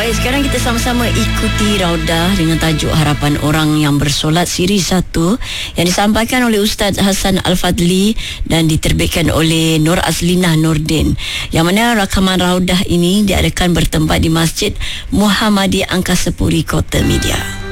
Baik, sekarang kita sama-sama ikuti Raudah dengan tajuk Harapan Orang yang Bersolat siri 1 yang disampaikan oleh Ustaz Hassan Al-Fadli dan diterbitkan oleh Nur Azlinah Nordin. Yang mana rakaman Raudah ini diadakan bertempat di Masjid Muhammadiyah Angkasa Puri, Kota Media.